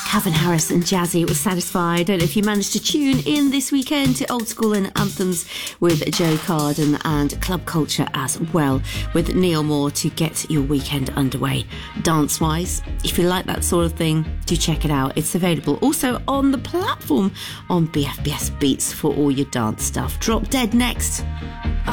Calvin Harris and Jazzy was Satisfied. I don't know if you managed to tune in this weekend to Old School and Anthems with Joe Carden, and Club Culture as well with Neil Moore to get your weekend underway dance-wise. If you like that sort of thing, do check it out. It's available also on the platform on BFBS Beats for all your dance stuff. Drop Dead next.